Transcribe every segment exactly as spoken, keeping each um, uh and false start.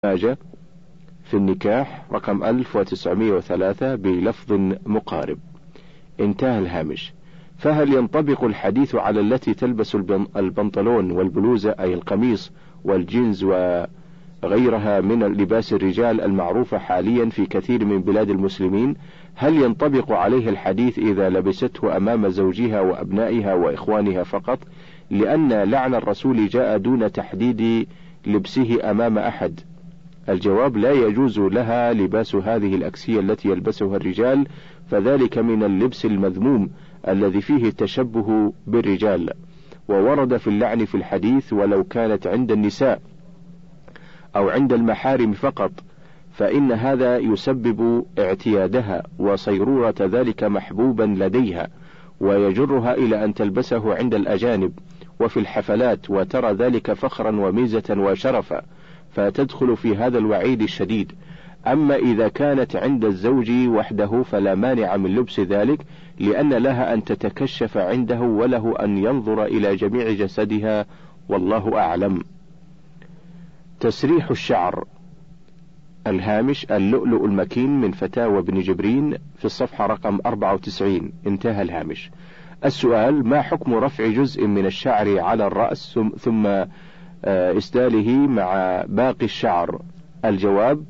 ماجه في النكاح رقم ألف وتسعمائة وثلاثة بلفظ مقارب. انتهى الهامش. فهل ينطبق الحديث على التي تلبس البنطلون والبلوزة أي القميص والجينز وغيرها من لباس الرجال المعروفة حاليا في كثير من بلاد المسلمين؟ هل ينطبق عليه الحديث إذا لبسته أمام زوجها وأبنائها وإخوانها فقط، لأن لعن الرسول جاء دون تحديد لبسه أمام أحد؟ الجواب: لا يجوز لها لباس هذه الأكسية التي يلبسها الرجال، فذلك من اللبس المذموم الذي فيه التشبه بالرجال، وورد في اللعن في الحديث ولو كانت عند النساء أو عند المحارم فقط، فإن هذا يسبب اعتيادها وصيرورة ذلك محبوبا لديها، ويجرها إلى أن تلبسه عند الأجانب وفي الحفلات، وترى ذلك فخرا وميزة وشرفا، فتدخل في هذا الوعيد الشديد. أما إذا كانت عند الزوج وحده فلا مانع من لبس ذلك، لأن لها أن تتكشف عنده وله أن ينظر إلى جميع جسدها، والله أعلم. تسريح الشعر. الهامش: اللؤلؤ المكين من فتاوى ابن جبرين في الصفحة رقم أربعة وتسعين. انتهى الهامش. السؤال: ما حكم رفع جزء من الشعر على الرأس ثم إسداله مع باقي الشعر؟ الجواب: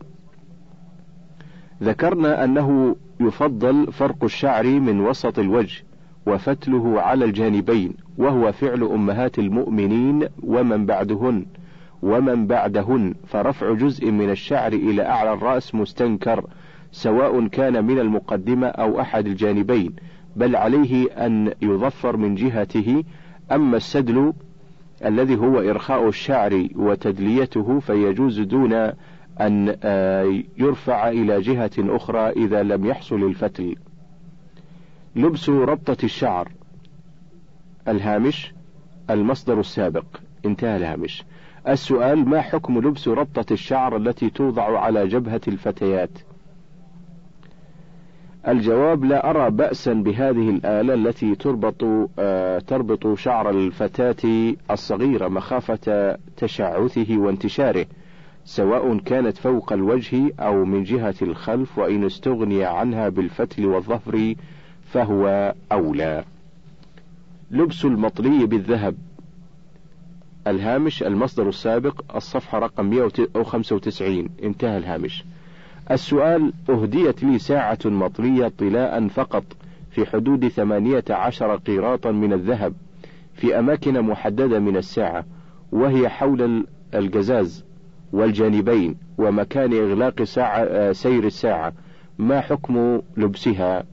ذكرنا أنه يفضل فرق الشعر من وسط الوجه وفتله على الجانبين، وهو فعل أمهات المؤمنين ومن بعدهن ومن بعدهن، فرفع جزء من الشعر إلى أعلى الرأس مستنكر، سواء كان من المقدمة أو أحد الجانبين، بل عليه أن يظفر من جهته. أما السدل الذي هو إرخاء الشعر وتدليته فيجوز دون أن يرفع إلى جهة أخرى إذا لم يحصل الفتل. لبس ربطة الشعر. الهامش: المصدر السابق. انتهى الهامش. السؤال: ما حكم لبس ربطة الشعر التي توضع على جبهة الفتيات؟ الجواب: لا أرى بأسا بهذه الآلة التي تربط آه تربط شعر الفتاة الصغيرة مخافة تشعثه وانتشاره، سواء كانت فوق الوجه أو من جهة الخلف، وإن استغني عنها بالفتل والظفر فهو أولى. لبس المطلي بالذهب. الهامش: المصدر السابق، الصفحة رقم مئة وخمسة وتسعين. انتهى الهامش. السؤال: أهديت لي ساعة مطلية طلاء فقط في حدود ثمانية عشر قيراطا من الذهب في أماكن محددة من الساعة، وهي حول الجزاز والجانبين ومكان إغلاق ساعة سير الساعة، ما حكم لبسها؟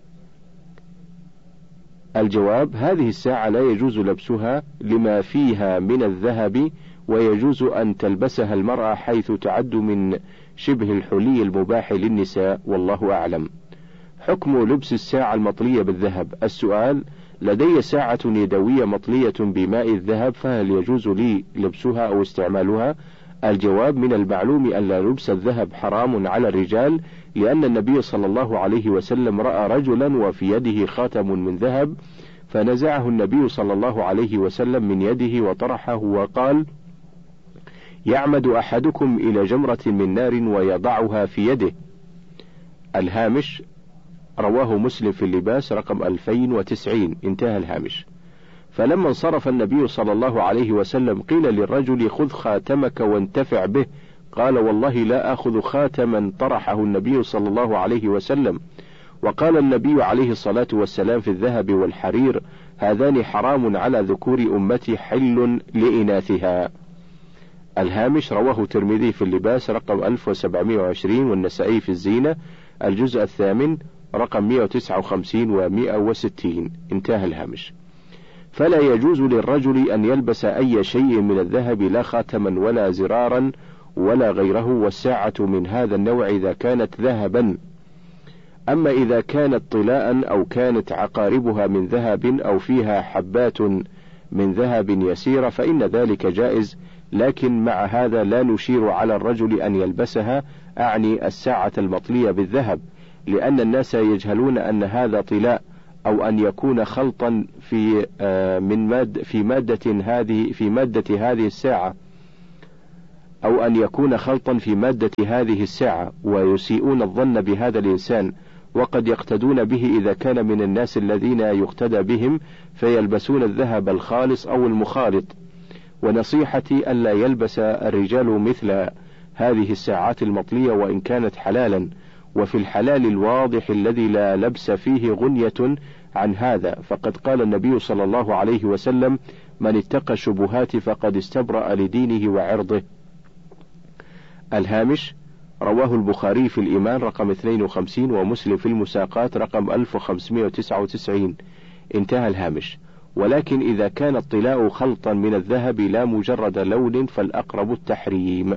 الجواب: هذه الساعة لا يجوز لبسها لما فيها من الذهب، ويجوز أن تلبسها المرأة حيث تعد من شبه الحلي المباح للنساء، والله أعلم. حكم لبس الساعة المطلية بالذهب. السؤال: لدي ساعة يدوية مطلية بماء الذهب، فهل يجوز لي لبسها أو استعمالها؟ الجواب: من المعلوم أن لبس الذهب حرام على الرجال، لأن النبي صلى الله عليه وسلم رأى رجلا وفي يده خاتم من ذهب، فنزعه النبي صلى الله عليه وسلم من يده وطرحه وقال: يعمد أحدكم إلى جمرة من نار ويضعها في يده. الهامش: رواه مسلم في اللباس رقم ألفين وتسعين. انتهى الهامش. فلما انصرف النبي صلى الله عليه وسلم قيل للرجل: خذ خاتمك وانتفع به. قال: والله لا أخذ خاتما طرحه النبي صلى الله عليه وسلم. وقال النبي عليه الصلاة والسلام في الذهب والحرير: هذان حرام على ذكور أمتي حل لإناثها. الهامش: رواه الترمذي في اللباس رقم ألف وسبعمائة وعشرين، والنسائي في الزينة الجزء الثامن رقم مئة وتسعة وخمسين ومئة وستين. انتهى الهامش. فلا يجوز للرجل أن يلبس أي شيء من الذهب، لا خاتما ولا زرارا ولا غيره، والساعة من هذا النوع إذا كانت ذهبا. أما إذا كانت طلاء أو كانت عقاربها من ذهب أو فيها حبات من ذهب يسيرة فإن ذلك جائز، لكن مع هذا لا نشير على الرجل أن يلبسها، أعني الساعة المطلية بالذهب، لأن الناس يجهلون أن هذا طلاء، أو أن يكون خلطا في من ماد في مادة هذه في مادة هذه الساعة، أو أن يكون خلطا في مادة هذه الساعة، ويسيئون الظن بهذا الإنسان، وقد يقتدون به إذا كان من الناس الذين يقتدى بهم فيلبسون الذهب الخالص أو المخالط. ونصيحتي ألا يلبس الرجال مثل هذه الساعات المطلية وإن كانت حلالا، وفي الحلال الواضح الذي لا لبس فيه غنية عن هذا، فقد قال النبي صلى الله عليه وسلم: من اتقى الشبهات فقد استبرأ لدينه وعرضه. الهامش: رواه البخاري في الإيمان رقم اثنين وخمسين، ومسلم في المساقات رقم ألف وخمسمائة وتسعة وتسعين. انتهى الهامش. ولكن إذا كان الطلاء خلطا من الذهب لا مجرد لون فالأقرب التحريم.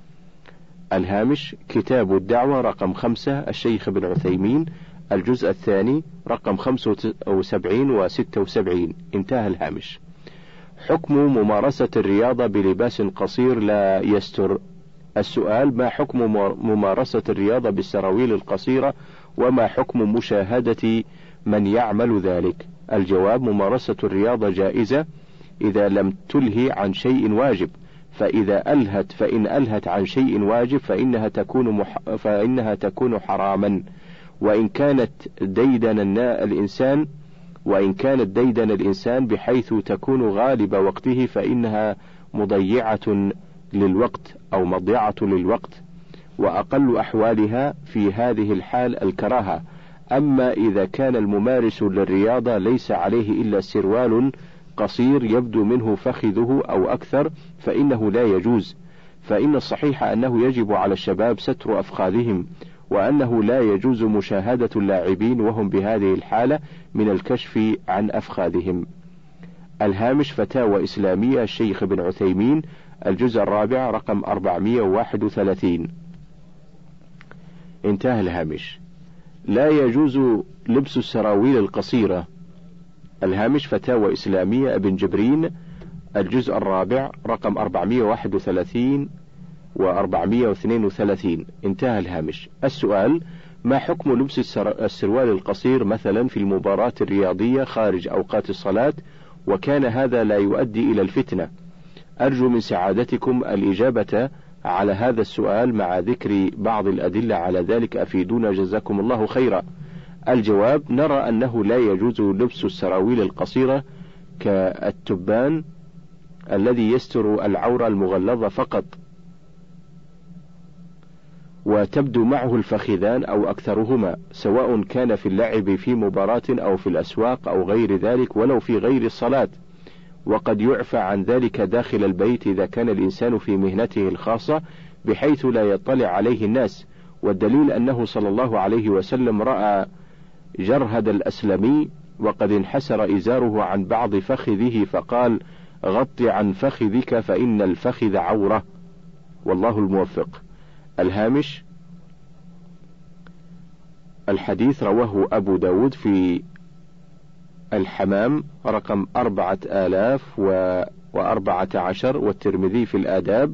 الهامش: كتاب الدعوة رقم خمسة، الشيخ بن عثيمين، الجزء الثاني رقم خمسة وسبعين وستة وسبعين. انتهى الهامش. حكم ممارسة الرياضة بلباس قصير لا يستر. السؤال: ما حكم ممارسة الرياضة بالسراويل القصيرة، وما حكم مشاهدة من يعمل ذلك؟ الجواب: ممارسة الرياضة جائزة إذا لم تلهي عن شيء واجب، فإذا ألهت فإن ألهت عن شيء واجب فإنها تكون مح... فإنها تكون حراما، وإن كانت ديدن الإنسان وإن كانت ديدن الإنسان بحيث تكون غالب وقته فإنها مضيعة للوقت أو مضيعة للوقت، وأقل أحوالها في هذه الحال الكراهة. أما إذا كان الممارس للرياضة ليس عليه إلا سروال قصير يبدو منه فخذه أو أكثر فإنه لا يجوز، فإن الصحيح أنه يجب على الشباب ستر أفخاذهم، وأنه لا يجوز مشاهدة اللاعبين وهم بهذه الحالة من الكشف عن أفخاذهم. الهامش: فتاوى إسلامية الشيخ بن عثيمين، الجزء الرابع رقم أربعمائة وواحد وثلاثين. انتهى الهامش. لا يجوز لبس السراويل القصيرة. الهامش: فتاوى إسلامية ابن جبرين، الجزء الرابع رقم أربعمائة وواحد وثلاثين وأربعمائة واثنين وثلاثين. انتهى الهامش. السؤال: ما حكم لبس السروال القصير مثلا في المباراة الرياضية خارج أوقات الصلاة، وكان هذا لا يؤدي إلى الفتنة؟ أرجو من سعادتكم الإجابة على هذا السؤال مع ذكر بعض الأدلة على ذلك، أفيدونا جزاكم الله خيرا. الجواب: نرى أنه لا يجوز لبس السراويل القصيرة كالتبان الذي يستر العورة المغلظة فقط وتبدو معه الفخذان أو أكثرهما، سواء كان في اللعب في مباراة أو في الأسواق أو غير ذلك، ولو في غير الصلاة، وقد يعفى عن ذلك داخل البيت إذا كان الإنسان في مهنته الخاصة بحيث لا يطلع عليه الناس. والدليل أنه صلى الله عليه وسلم رأى جرهد الأسلمي وقد انحسر إزاره عن بعض فخذه فقال: غط عن فخذك فإن الفخذ عورة، والله الموفق. الهامش: الحديث رواه أبو داود في الحمام رقم أربعة آلاف وأربعة عشر، والترمذي في الآداب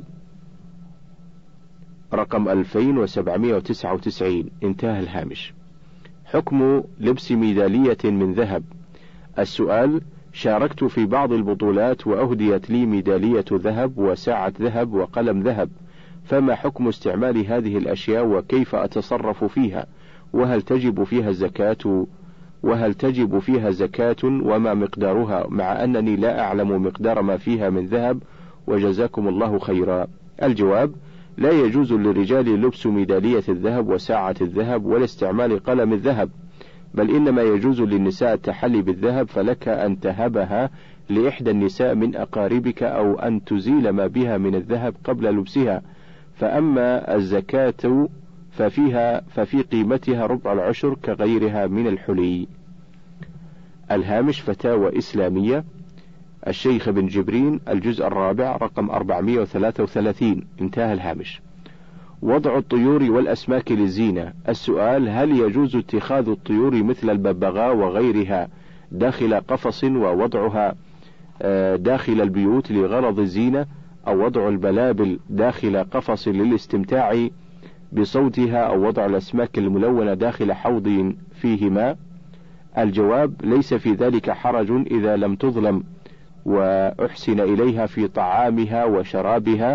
رقم ألفين وسبعمائة وتسعة وتسعين. انتهى الهامش. حكم لبس ميدالية من ذهب. السؤال: شاركت في بعض البطولات وأهديت لي ميدالية ذهب وساعة ذهب وقلم ذهب، فما حكم استعمال هذه الأشياء وكيف أتصرف فيها؟ وهل تجب فيها الزكاة وهل تجب فيها زكاة وما مقدارها، مع أنني لا أعلم مقدار ما فيها من ذهب، وجزاكم الله خيرا. الجواب: لا يجوز للرجال لبس ميدالية الذهب وساعة الذهب ولا استعمال قلم الذهب، بل إنما يجوز للنساء التحلي بالذهب، فلك أن تهبها لإحدى النساء من أقاربك أو أن تزيل ما بها من الذهب قبل لبسها. فأما الزكاة ففيها ففي قيمتها ربع العشر كغيرها من الحلي. الهامش: فتاوى إسلامية الشيخ بن جبرين، الجزء الرابع رقم أربعمائة وثلاثة وثلاثين. انتهى الهامش. وضع الطيور والأسماك للزينة. السؤال: هل يجوز اتخاذ الطيور مثل الببغاء وغيرها داخل قفص ووضعها داخل البيوت لغرض الزينة، أو وضع البلابل داخل قفص للاستمتاع بصوتها، أو وضع الأسماك الملونة داخل حوض فيه ماء؟ الجواب: ليس في ذلك حرج إذا لم تظلم وأحسن إليها في طعامها وشرابها،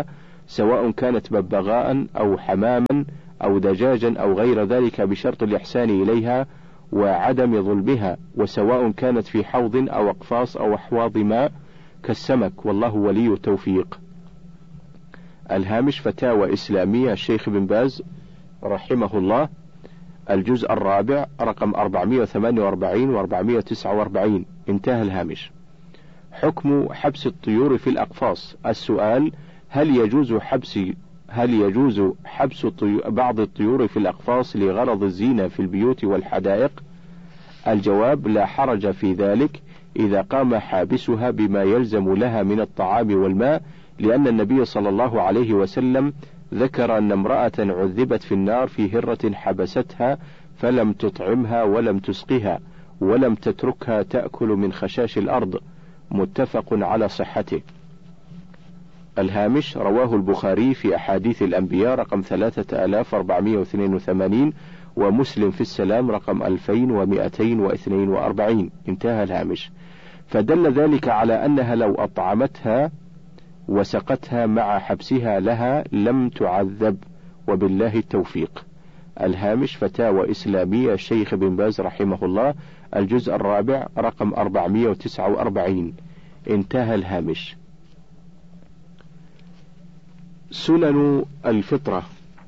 سواء كانت ببغاء أو حماما أو دجاجا أو غير ذلك بشرط الإحسان إليها وعدم ظلمها، وسواء كانت في حوض أو أقفاص أو أحواض ماء كالسمك، والله ولي التوفيق. الهامش فتاوى إسلامية الشيخ بن باز رحمه الله، الجزء الرابع رقم أربعمائة وثمانية وأربعين وأربعمائة وتسعة وأربعين. انتهى الهامش. حكم حبس الطيور في الأقفاص. السؤال: هل يجوز حبس هل يجوز حبس بعض الطيور في الأقفاص لغرض الزينة في البيوت والحدائق؟ الجواب: لا حرج في ذلك إذا قام حابسها بما يلزم لها من الطعام والماء، لأن النبي صلى الله عليه وسلم ذكر أن امرأة عذبت في النار في هرة حبستها فلم تطعمها ولم تسقها ولم تتركها تأكل من خشاش الأرض، متفق على صحته. الهامش: رواه البخاري في أحاديث الأنبياء رقم ثلاثة آلاف وأربعمائة واثنين وثمانين، ومسلم في السلام رقم ألفين ومئتين واثنين وأربعين. انتهى الهامش. فدل ذلك على أنها لو أطعمتها وسقتها مع حبسها لها لم تعذب، وبالله التوفيق. الهامش فتاوى إسلامية الشيخ بن باز رحمه الله، الجزء الرابع رقم أربعمائة وتسعة وأربعين. انتهى الهامش. سنن الفطرة.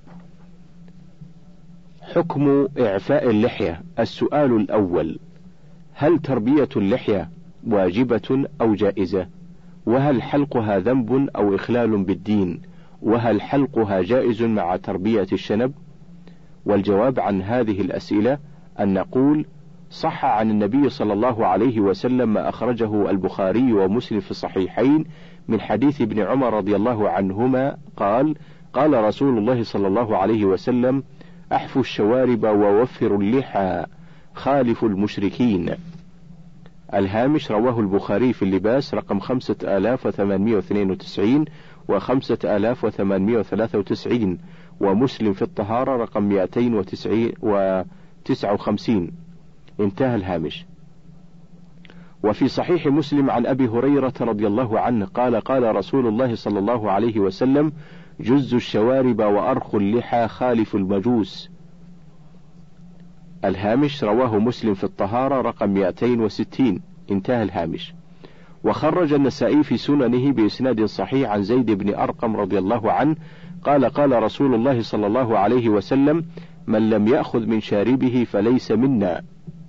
حكم إعفاء اللحية. السؤال الأول: هل تربية اللحية واجبة أو جائزة؟ وهل حلقها ذنب أو إخلال بالدين؟ وهل حلقها جائز مع تربية الشنب؟ والجواب عن هذه الأسئلة أن نقول: صح عن النبي صلى الله عليه وسلم ما أخرجه البخاري ومسلم في الصحيحين من حديث ابن عمر رضي الله عنهما قال: قال رسول الله صلى الله عليه وسلم: أحفوا الشوارب ووفروا اللحى، خالفوا المشركين. الهامش: رواه البخاري في اللباس رقم خمسة آلاف وثمانمائة واثنين وتسعين وخمسة آلاف وثمانمائة وثلاثة وتسعين، ومسلم في الطهارة رقم مئتين وتسعة وخمسين. انتهى الهامش. وفي صحيح مسلم عن أبي هريرة رضي الله عنه قال: قال رسول الله صلى الله عليه وسلم: جزوا الشوارب وأرخوا اللحى، خالفوا المجوس. الهامش: رواه مسلم في الطهارة رقم مئتين وستين. انتهى الهامش. وخرج النسائي في سننه بإسناد صحيح عن زيد بن أرقم رضي الله عنه قال: قال رسول الله صلى الله عليه وسلم: من لم يأخذ من شاربه فليس منا.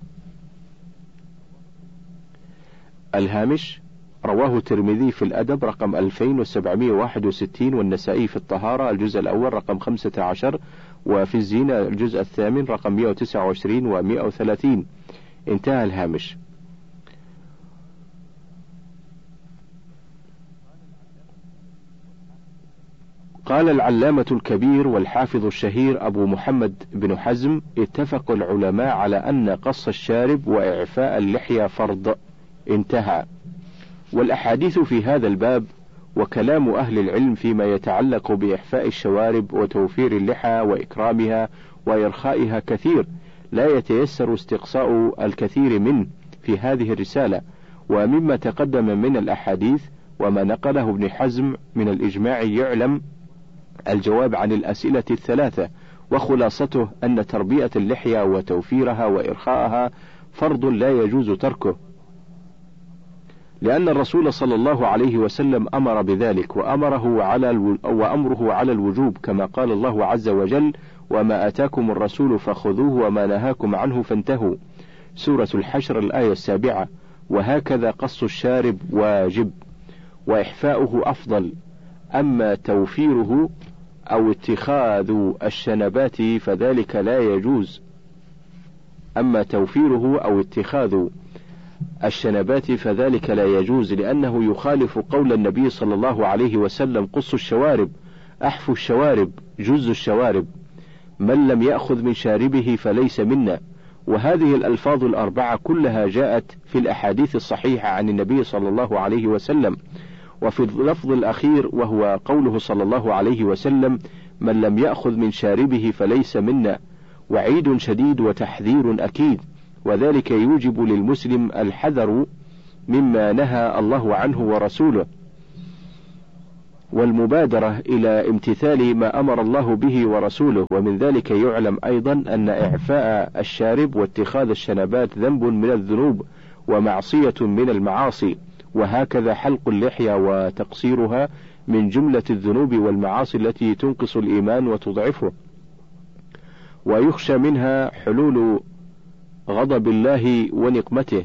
الهامش: رواه الترمذي في الأدب رقم ألفين وسبعمائة وواحد وستين، والنسائي في الطهارة الجزء الأول رقم خمسة عشر، وفي الزينة الجزء الثامن رقم مئة وتسعة وعشرين ومئة وثلاثين. انتهى الهامش. قال العلامة الكبير والحافظ الشهير أبو محمد بن حزم: اتفق العلماء على أن قص الشارب وإعفاء اللحية فرض. انتهى. والأحاديث في هذا الباب وكلام أهل العلم فيما يتعلق بإحفاء الشوارب وتوفير اللحى وإكرامها وإرخائها كثير، لا يتيسر استقصاء الكثير منه في هذه الرسالة. ومما تقدم من الأحاديث وما نقله ابن حزم من الإجماع يعلم الجواب عن الأسئلة الثلاثة، وخلاصته أن تربية اللحية وتوفيرها وإرخاءها فرض لا يجوز تركه، لأن الرسول صلى الله عليه وسلم أمر بذلك، وأمره على الو... وأمره على الوجوب، كما قال الله عز وجل: وما آتاكم الرسول فخذوه وما نهاكم عنه فانتهوا، سورة الحشر الآية السابعة. وهكذا قص الشارب واجب، وإحفاؤه أفضل. أما توفيره أو اتخاذ الشنبات فذلك لا يجوز أما توفيره أو اتخاذ الشنبات فذلك لا يجوز لأنه يخالف قول النبي صلى الله عليه وسلم: قصوا الشوارب، أحفوا الشوارب، جزوا الشوارب، من لم يأخذ من شاربه فليس منا. وهذه الألفاظ الأربعة كلها جاءت في الأحاديث الصحيحة عن النبي صلى الله عليه وسلم. وفي اللفظ الأخير وهو قوله صلى الله عليه وسلم: من لم يأخذ من شاربه فليس منا، وعيد شديد وتحذير أكيد، وذلك يوجب للمسلم الحذر مما نهى الله عنه ورسوله. والمبادرة إلى امتثال ما أمر الله به ورسوله. ومن ذلك يعلم أيضا أن إعفاء الشارب واتخاذ الشنبات ذنب من الذنوب ومعصية من المعاصي، وهكذا حلق اللحية وتقصيرها من جملة الذنوب والمعاصي التي تنقص الإيمان وتضعفه، ويخشى منها حلول غضب الله ونقمته.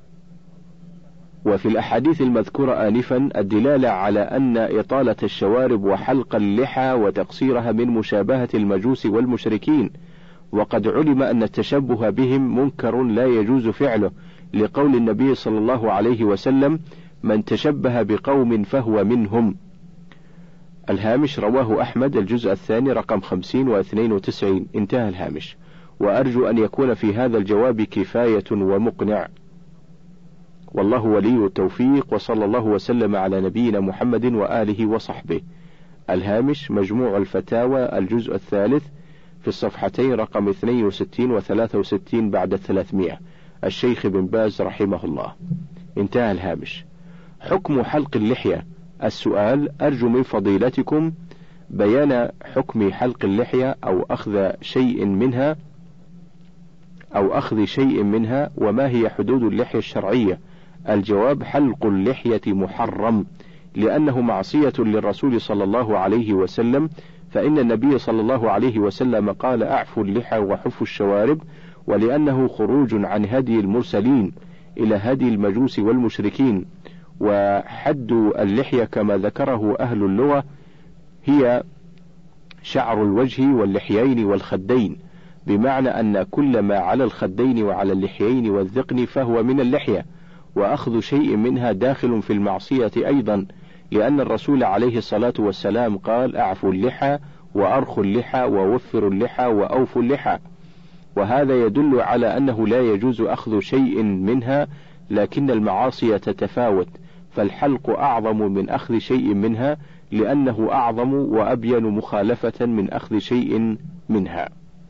وفي الأحاديث المذكورة آنفا الدلالة على أن إطالة الشوارب وحلق اللحى وتقصيرها من مشابهة المجوس والمشركين، وقد علم أن التشبه بهم منكر لا يجوز فعله، لقول النبي صلى الله عليه وسلم: من تشبه بقوم فهو منهم. الهامش رواه أحمد الجزء الثاني رقم خمسين واثنين وتسعين. انتهى الهامش. وأرجو أن يكون في هذا الجواب كفاية ومقنع، والله ولي التوفيق، وصلى الله وسلم على نبينا محمد وآله وصحبه. الهامش مجموع الفتاوى الجزء الثالث في الصفحتين رقم اثنين وستين وثلاثة وستين بعد الثلاثمائة، الشيخ بن باز رحمه الله. انتهى الهامش. حكم حلق اللحية. السؤال: أرجو من فضيلتكم بيان حكم حلق اللحية أو أخذ شيء منها أو أخذ شيء منها وما هي حدود اللحية الشرعية؟ الجواب: حلق اللحية محرم، لأنه معصية للرسول صلى الله عليه وسلم، فإن النبي صلى الله عليه وسلم قال: أعفوا اللحى وحفوا الشوارب، ولأنه خروج عن هدي المرسلين إلى هدي المجوس والمشركين. وحد اللحية كما ذكره أهل اللغة هي شعر الوجه واللحيين والخدين، بمعنى أن كل ما على الخدين وعلى اللحيين والذقن فهو من اللحية، وأخذ شيء منها داخل في المعصية أيضا، لأن الرسول عليه الصلاة والسلام قال: أعفوا اللحى وأرخوا اللحى ووفروا اللحى وأوفوا اللحى. وهذا يدل على أنه لا يجوز أخذ شيء منها، لكن المعاصي تتفاوت، فالحلق أعظم من أخذ شيء منها، لأنه أعظم وأبين مخالفة من أخذ شيء منها.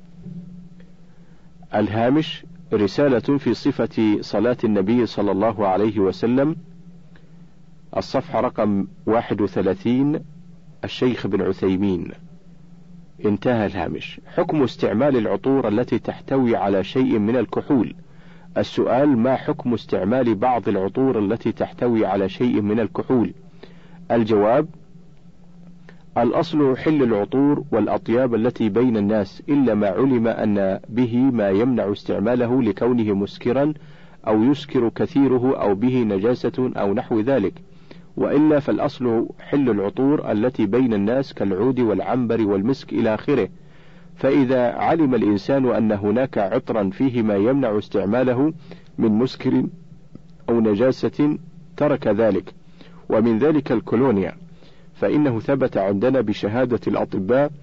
الهامش رسالة في صفة صلاة النبي صلى الله عليه وسلم، الصفحة رقم واحد وثلاثين، الشيخ بن عثيمين. انتهى الهامش. حكم استعمال العطور التي تحتوي على شيء من الكحول. السؤال: ما حكم استعمال بعض العطور التي تحتوي على شيء من الكحول؟ الجواب: الأصل حل العطور والأطياب التي بين الناس، إلا ما علم أن به ما يمنع استعماله لكونه مسكرا أو يسكر كثيره أو به نجاسة أو نحو ذلك، وإلا فالأصل حل العطور التي بين الناس كالعود والعنبر والمسك إلى آخره. فإذا علم الإنسان أن هناك عطرا فيه ما يمنع استعماله من مسكر أو نجاسة ترك ذلك. ومن ذلك الكولونيا، فإنه ثبت عندنا بشهادة الأطباء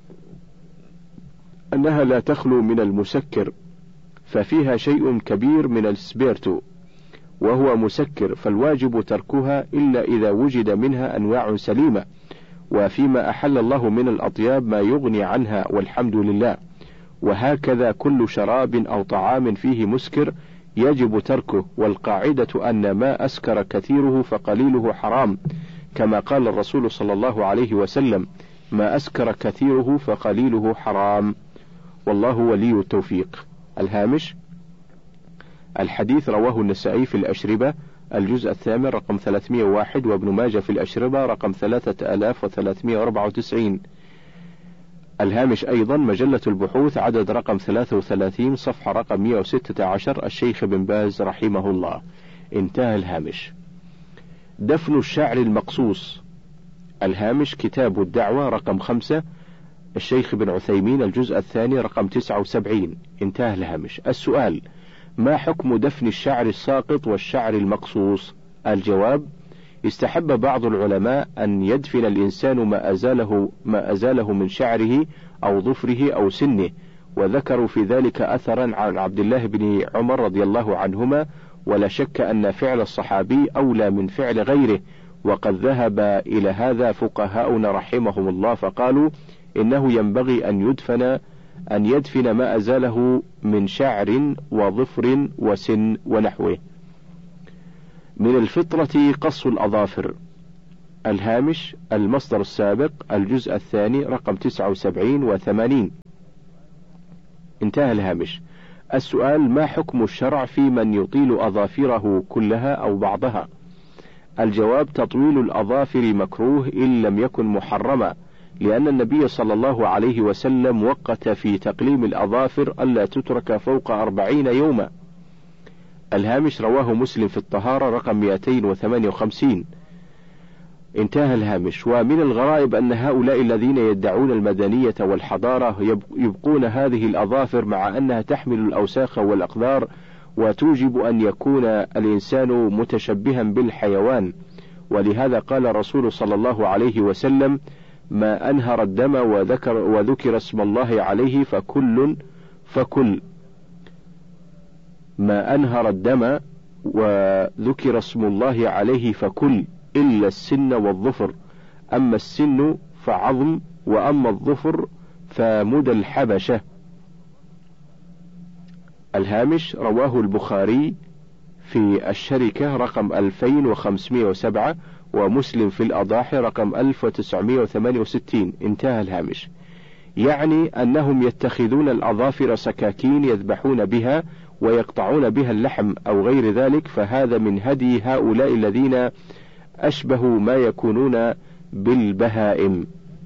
أنها لا تخلو من المسكر، ففيها شيء كبير من السبيرتو وهو مسكر، فالواجب تركها إلا إذا وجد منها أنواع سليمة، وفيما أحل الله من الأطياب ما يغني عنها، والحمد لله. وهكذا كل شراب أو طعام فيه مسكر يجب تركه، والقاعدة أن ما أسكر كثيره فقليله حرام، كما قال الرسول صلى الله عليه وسلم: ما أسكر كثيره فقليله حرام، والله ولي التوفيق. الهامش الحديث رواه النسائي في الأشربة الجزء الثامن رقم ثلاثمائة وواحد، وابن ماجه في الأشربة رقم ثلاثة آلاف وثلاثمائة وأربعة وتسعين. الهامش أيضا مجلة البحوث عدد رقم ثلاثة وثلاثين صفحة رقم مئة وستة عشر، الشيخ بن باز رحمه الله. انتهى الهامش. دفن الشعر المقصوص. الهامش كتاب الدعوة رقم خمسة، الشيخ بن عثيمين الجزء الثاني رقم تسعة وسبعين. انتهى الهامش. السؤال: ما حكم دفن الشعر الساقط والشعر المقصوص؟ الجواب: استحب بعض العلماء أن يدفن الإنسان ما أزاله, ما أزاله من شعره أو ظفره أو سنه، وذكروا في ذلك أثرا عن عبد الله بن عمر رضي الله عنهما، ولا شك أن فعل الصحابي أولى من فعل غيره، وقد ذهب إلى هذا فقهاؤنا رحمهم الله، فقالوا إنه ينبغي أن يدفن أن يدفن ما أزاله من شعر وظفر وسن ونحوه. من الفطرة قص الأظافر. الهامش المصدر السابق الجزء الثاني رقم تسعة وسبعين وثمانين. انتهى الهامش. السؤال: ما حكم الشرع في من يطيل أظافره كلها أو بعضها؟ الجواب: تطويل الأظافر مكروه إن لم يكن محرما، لأن النبي صلى الله عليه وسلم وقت في تقليم الأظافر ألا تترك فوق أربعين يوما. الهامش رواه مسلم في الطهارة رقم مئتين وثمانية وخمسين. انتهى الهامش. ومن الغرائب أن هؤلاء الذين يدعون المدنية والحضارة يبقون هذه الأظافر مع أنها تحمل الأوساخ والأقذار، وتوجب أن يكون الإنسان متشبها بالحيوان. ولهذا قال الرسول صلى الله عليه وسلم: ما أنهر الدم وذكر, وذكر اسم الله عليه فكل فكل ما أنهر الدم وذكر اسم الله عليه فكل إلا السن والظفر، أما السن فعظم، وأما الظفر فمدى الحبشة. الهامش رواه البخاري في الشركة رقم ألفين وخمسمائة وسبعة، ومسلم في الأضاحي رقم ألف وتسعمائة وثمانية وستين. انتهى الهامش. يعني أنهم يتخذون الأظافر سكاكين يذبحون بها ويقطعون بها اللحم أو غير ذلك، فهذا من هدي هؤلاء الذين أشبه ما يكونون بالبهائم.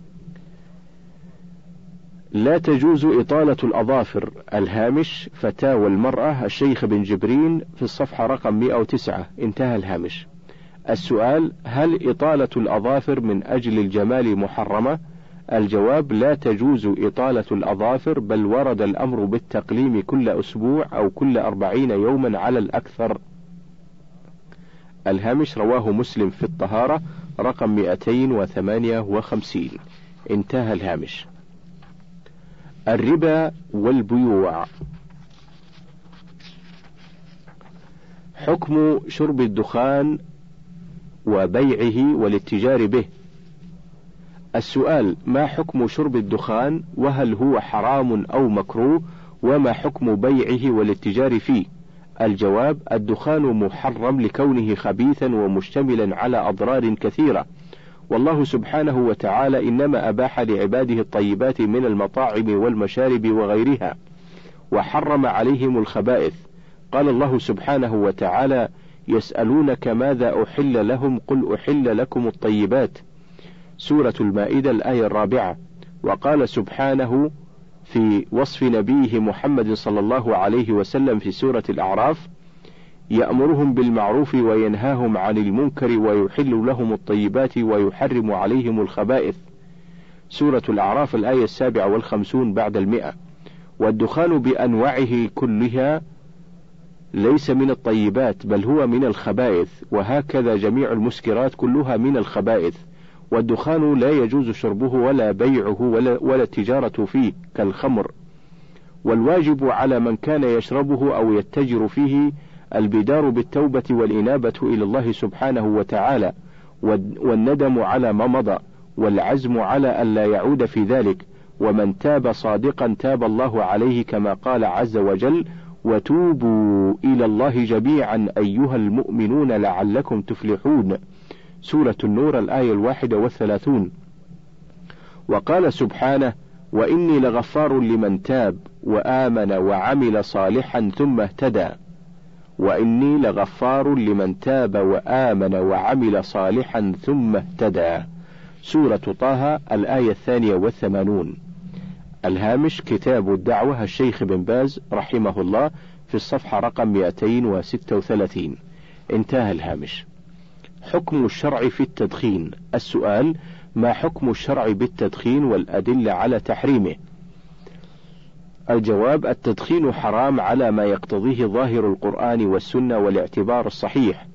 لا تجوز إطالة الأظافر. الهامش فتاوى المرأة الشيخ بن جبرين في الصفحة رقم مئة وتسعة. انتهى الهامش. السؤال: هل إطالة الأظافر من أجل الجمال محرمة؟ الجواب: لا تجوز إطالة الأظافر، بل ورد الأمر بالتقليم كل أسبوع أو كل أربعين يوما على الأكثر. الهامش رواه مسلم في الطهارة رقم مئتين وثمانية وخمسين. انتهى الهامش. الربا والبيوع. حكم شرب الدخان وبيعه والاتجار به. السؤال: ما حكم شرب الدخان، وهل هو حرام أو مكروه، وما حكم بيعه والاتجار فيه؟ الجواب: الدخان محرم لكونه خبيثا ومشتملا على أضرار كثيرة، والله سبحانه وتعالى إنما أباح لعباده الطيبات من المطاعم والمشارب وغيرها، وحرم عليهم الخبائث. قال الله سبحانه وتعالى: يسألونك ماذا أحل لهم قل أحل لكم الطيبات، سورة المائدة الآية الرابعة. وقال سبحانه في وصف نبيه محمد صلى الله عليه وسلم في سورة الأعراف: يأمرهم بالمعروف وينهاهم عن المنكر ويحل لهم الطيبات ويحرم عليهم الخبائث، سورة الأعراف الآية السابعة والخمسون بعد المئة. والدخان بأنواعه كلها ليس من الطيبات، بل هو من الخبائث، وهكذا جميع المسكرات كلها من الخبائث. والدخان لا يجوز شربه ولا بيعه ولا, ولا التجارة فيه كالخمر. والواجب على من كان يشربه أو يتجر فيه البدار بالتوبة والإنابة إلى الله سبحانه وتعالى، والندم على ما مضى، والعزم على ألا يعود في ذلك. ومن تاب صادقا تاب الله عليه، كما قال عز وجل: وتوبوا إلى الله جميعا أيها المؤمنون لعلكم تفلحون، سورة النور الآية الواحدة والثلاثون. وقال سبحانه: وإني لغفار لمن تاب وآمن وعمل صالحا ثم اهتدى، وإني لغفار لمن تاب وآمن وعمل صالحا ثم اهتدى، سورة طه الآية الثانية والثمانون. الهامش كتاب الدعوة الشيخ بن باز رحمه الله في الصفحة رقم مئتين وستة وثلاثين. انتهى الهامش. حكم الشرع في التدخين. السؤال: ما حكم الشرع بالتدخين والأدلة على تحريمه؟ الجواب: التدخين حرام على ما يقتضيه ظاهر القرآن والسنة والاعتبار الصحيح.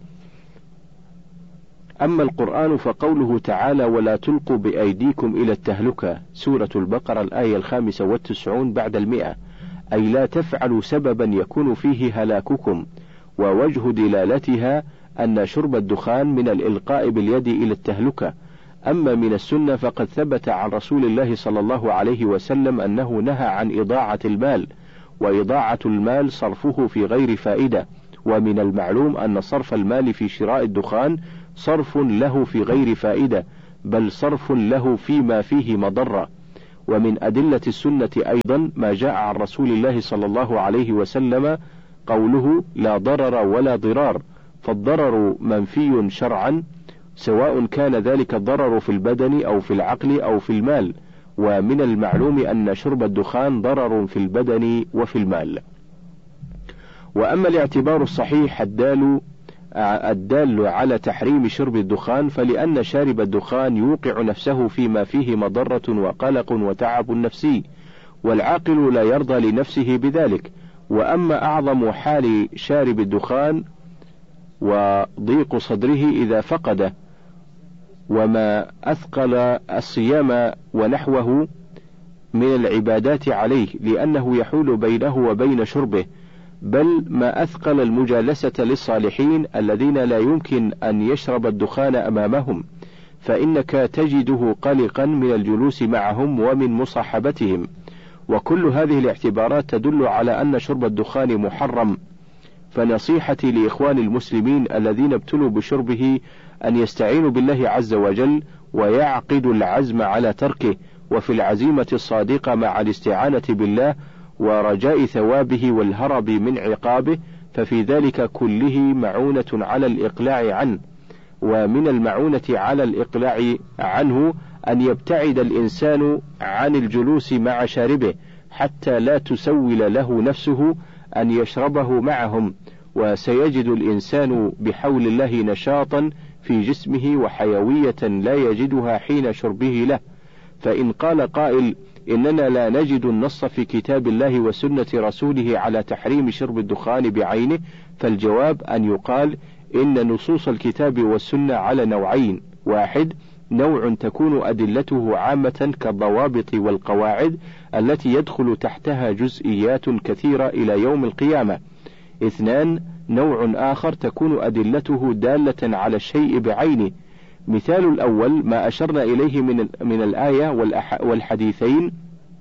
أما القرآن فقوله تعالى: ولا تلقوا بأيديكم إلى التهلكة، سورة البقرة الآية الخامسة والتسعون بعد المئة، أي لا تفعلوا سببا يكون فيه هلاككم. ووجه دلالتها أن شرب الدخان من الإلقاء باليد إلى التهلكة. أما من السنة فقد ثبت عن رسول الله صلى الله عليه وسلم أنه نهى عن إضاعة المال، وإضاعة المال صرفه في غير فائدة. ومن المعلوم أن صرف المال في شراء الدخان صرف له في غير فائدة، بل صرف له فيما فيه مضرة. ومن أدلة السنة أيضا ما جاء عن رسول الله صلى الله عليه وسلم قوله لا ضرر ولا ضرار، فالضرر منفي شرعا، سواء كان ذلك الضرر في البدن أو في العقل أو في المال، ومن المعلوم أن شرب الدخان ضرر في البدن وفي المال. وأما الاعتبار الصحيح الدال الدال على تحريم شرب الدخان، فلأن شارب الدخان يوقع نفسه فيما فيه مضرة وقلق وتعب نفسي، والعاقل لا يرضى لنفسه بذلك. وأما أعظم حال شارب الدخان وضيق صدره إذا فقده، وما أثقل الصيام ونحوه من العبادات عليه، لأنه يحول بينه وبين شربه، بل ما أثقل المجالسة للصالحين الذين لا يمكن أن يشرب الدخان أمامهم، فإنك تجده قلقا من الجلوس معهم ومن مصاحبتهم. وكل هذه الاعتبارات تدل على أن شرب الدخان محرم. فنصيحتي لإخوان المسلمين الذين ابتلوا بشربه أن يستعينوا بالله عز وجل ويعقدوا العزم على تركه، وفي العزيمة الصادقة مع الاستعانة بالله ورجاء ثوابه والهرب من عقابه، ففي ذلك كله معونة على الإقلاع عنه. ومن المعونة على الإقلاع عنه أن يبتعد الإنسان عن الجلوس مع شاربه، حتى لا تسول له نفسه أن يشربه معهم، وسيجد الإنسان بحول الله نشاطا في جسمه وحيوية لا يجدها حين شربه له. فإن قال قائل إننا لا نجد النص في كتاب الله وسنة رسوله على تحريم شرب الدخان بعينه، فالجواب أن يقال إن نصوص الكتاب والسنة على نوعين: واحد، نوع تكون أدلته عامة كالضوابط والقواعد التي يدخل تحتها جزئيات كثيرة إلى يوم القيامة. اثنان، نوع آخر تكون أدلته دالة على الشيء بعينه. مثال الأول ما أشرنا إليه من من الآية والحديثين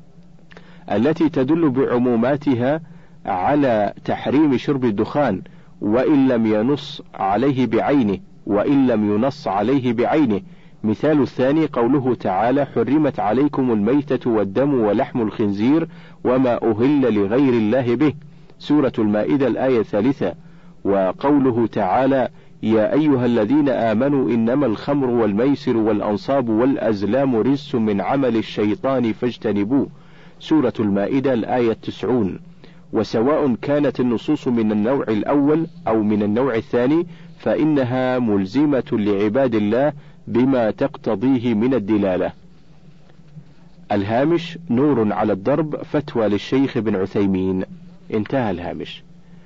التي تدل بعموماتها على تحريم شرب الدخان، وإن لم ينص عليه بعينه وإن لم ينص عليه بعينه. مثال الثاني قوله تعالى: حرمت عليكم الميتة والدم ولحم الخنزير وما أهل لغير الله به، سورة المائدة الآية الثالثة. وقوله تعالى: يا أيها الذين آمنوا إنما الخمر والميسر والأنصاب والأزلام رجس من عمل الشيطان فاجتنبوه، سورة المائدة الآية التسعون. وسواء كانت النصوص من النوع الأول أو من النوع الثاني فإنها ملزمة لعباد الله بما تقتضيه من الدلالة. الهامش: نور على الدرب، فتوى للشيخ بن عثيمين. انتهى الهامش.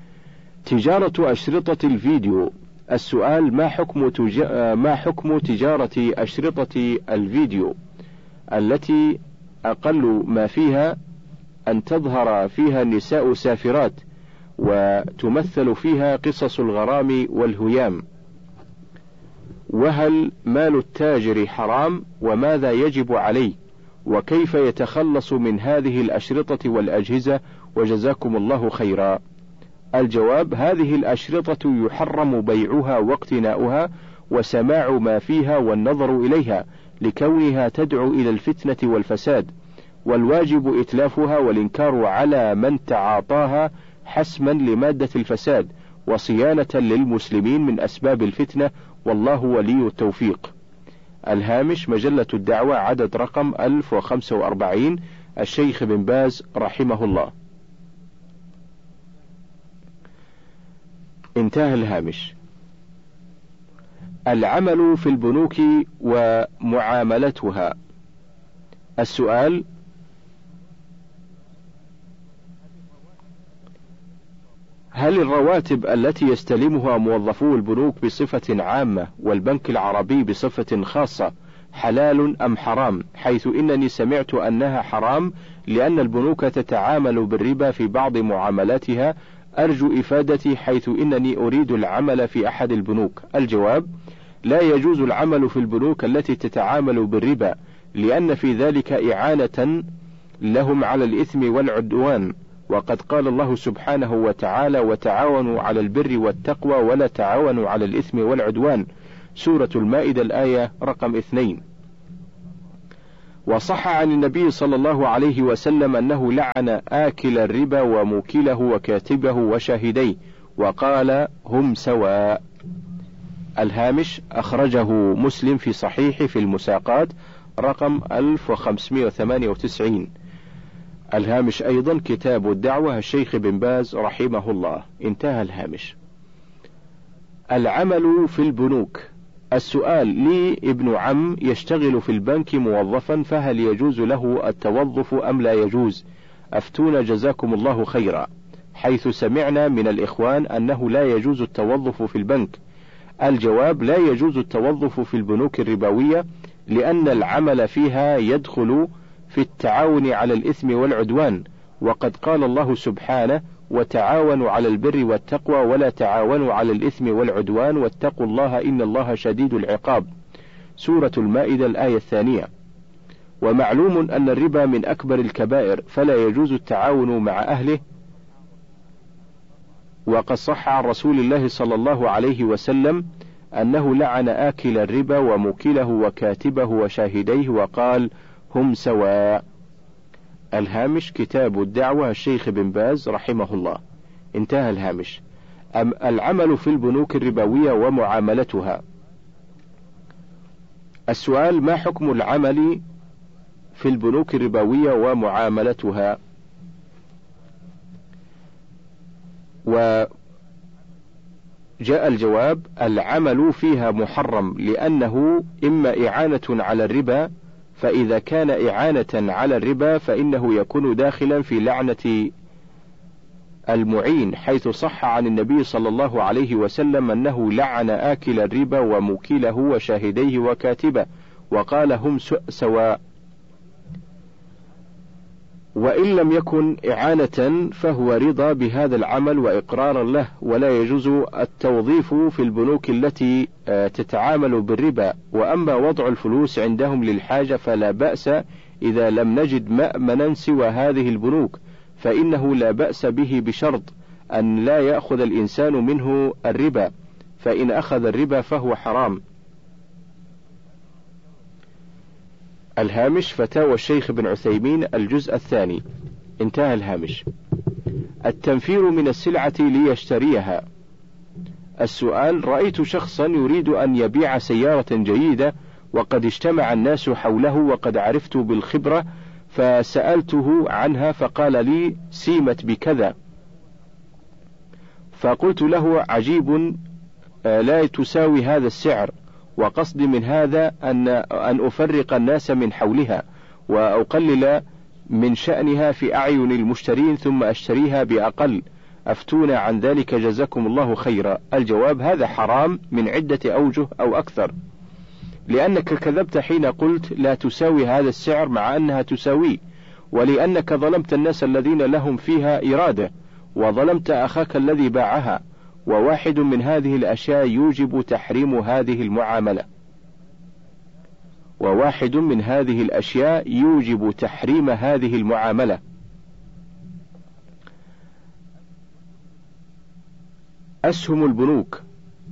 تجارة أشرطة الفيديو. السؤال: ما حكم تجا... ما حكم تجارة أشرطة الفيديو التي أقل ما فيها أن تظهر فيها النساء سافرات وتمثل فيها قصص الغرام والهيام؟ وهل مال التاجر حرام؟ وماذا يجب عليه؟ وكيف يتخلص من هذه الأشرطة والأجهزة؟ وجزاكم الله خيرا. الجواب: هذه الأشرطة يحرم بيعها واقتناؤها وسماع ما فيها والنظر إليها، لكونها تدعو إلى الفتنة والفساد، والواجب إتلافها والإنكار على من تعاطاها حسما لمادة الفساد وصيانة للمسلمين من أسباب الفتنة، والله ولي التوفيق. الهامش: مجلة الدعوة، عدد رقم ألف وخمسة وأربعين، الشيخ بن باز رحمه الله. انتهى الهامش. العمل في البنوك ومعاملتها. السؤال: هل الرواتب التي يستلمها موظفو البنوك بصفة عامة والبنك العربي بصفة خاصة حلال أم حرام؟ حيث إنني سمعت أنها حرام لأن البنوك تتعامل بالربا في بعض معاملاتها. أرجو إفادتي حيث إنني أريد العمل في أحد البنوك. الجواب: لا يجوز العمل في البنوك التي تتعامل بالربا، لأن في ذلك إعانة لهم على الإثم والعدوان، وقد قال الله سبحانه وتعالى: وتعاونوا على البر والتقوى ولا تعاونوا على الإثم والعدوان. سورة المائدة الآية رقم اثنين. وصح عن النبي صلى الله عليه وسلم أنه لعن آكل الربا وموكله وكاتبه وشاهديه وقال هم سواء. الهامش أخرجه مسلم في صحيح في المساقات رقم ألف وخمسمائة وثمانية وتسعين. الهامش أيضا كتاب الدعوة الشيخ بن باز رحمه الله. انتهى الهامش. العمل في البنوك. السؤال: لي ابن عم يشتغل في البنك موظفا، فهل يجوز له التوظف أم لا يجوز؟ أفتونا جزاكم الله خيرا. حيث سمعنا من الإخوان أنه لا يجوز التوظف في البنك. الجواب: لا يجوز التوظف في البنوك الربوية، لأن العمل فيها يدخل في التعاون على الإثم والعدوان، وقد قال الله سبحانه: وتعاونوا على البر والتقوى ولا تعاونوا على الإثم والعدوان واتقوا الله إن الله شديد العقاب. سورة المائدة الآية الثانية. ومعلوم أن الربا من أكبر الكبائر، فلا يجوز التعاون مع أهله، وقد صح عن رسول الله صلى الله عليه وسلم أنه لعن آكل الربا وموكله وكاتبه وشاهديه وقال هم سواء. الهامش كتاب الدعوة الشيخ بن باز رحمه الله. انتهى الهامش. أم العمل في البنوك الربوية ومعاملتها. السؤال: ما حكم العمل في البنوك الربوية ومعاملتها؟ وجاء الجواب: العمل فيها محرم، لأنه إما إعانة على الربا، فإذا كان إعانة على الربا فإنه يكون داخلا في لعنة المعين، حيث صح عن النبي صلى الله عليه وسلم أنه لعن آكل الربا وموكله وشاهديه وكاتبه وقال هم سواء. وإن لم يكن إعانة فهو رضا بهذا العمل وإقرارا له، ولا يجوز التوظيف في البنوك التي تتعامل بالربا. وأما وضع الفلوس عندهم للحاجة فلا بأس إذا لم نجد مأمنا سوى هذه البنوك، فإنه لا بأس به بشرط أن لا يأخذ الإنسان منه الربا، فإن أخذ الربا فهو حرام. الهامش فتاوى الشيخ بن عثيمين الجزء الثاني. انتهى الهامش. التنفير من السلعة ليشتريها. السؤال: رأيت شخصا يريد أن يبيع سيارة جيدة وقد اجتمع الناس حوله وقد عرفت بالخبرة، فسألته عنها فقال لي سيمت بكذا، فقلت له عجيب لا تساوي هذا السعر، وقصدي من هذا أن أن أفرق الناس من حولها وأقلل من شأنها في أعين المشترين ثم أشتريها بأقل، أفتونا عن ذلك جزاكم الله خيرا. الجواب: هذا حرام من عدة أوجه أو أكثر، لأنك كذبت حين قلت لا تساوي هذا السعر مع أنها تساويه، ولأنك ظلمت الناس الذين لهم فيها إرادة، وظلمت أخاك الذي باعها، وواحد من هذه الأشياء يوجب تحريم هذه المعاملة وواحد من هذه الأشياء يوجب تحريم هذه المعاملة. أسهم البنوك.